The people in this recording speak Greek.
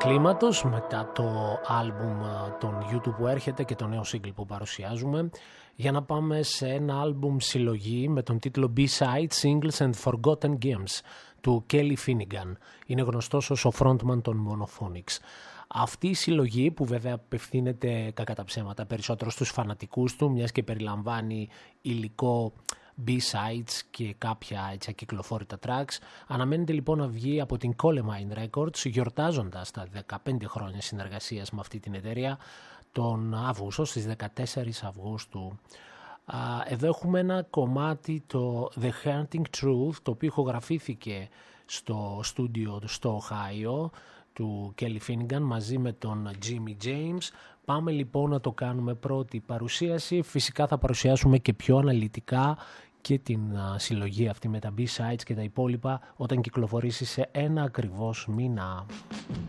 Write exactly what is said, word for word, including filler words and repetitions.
κλίματος μετά το άλμπουμ των γιου τού που έρχεται και το νέο single που παρουσιάζουμε, για να πάμε σε ένα άλμπουμ συλλογή με τον τίτλο B-Side Singles and Forgotten Games του Kelly Finnegan. Είναι γνωστός ως ο frontman των Monophonics. Αυτή η συλλογή, που βέβαια απευθύνεται κακά τα ψέματα περισσότερο στους φανατικούς του, μιας και περιλαμβάνει υλικό B-sides και κάποια έτσι ακυκλοφόρητα tracks, αναμένεται λοιπόν να βγει από την Colemine Records, γιορτάζοντας τα δεκαπέντε χρόνια συνεργασίας με αυτή την εταιρεία τον Αύγουστο, στις δεκατέσσερις Αυγούστου. Εδώ έχουμε ένα κομμάτι, το The Hunting Truth, το οποίο ηχογραφήθηκε στο στούντιο του στο Ohio του Kelly Finnegan μαζί με τον Jimmy James. Πάμε λοιπόν να το κάνουμε πρώτη παρουσίαση. Φυσικά θα παρουσιάσουμε και πιο αναλυτικά και την uh, συλλογή αυτή με τα B-sides και τα υπόλοιπα όταν κυκλοφορήσει σε ένα ακριβώς μήνα.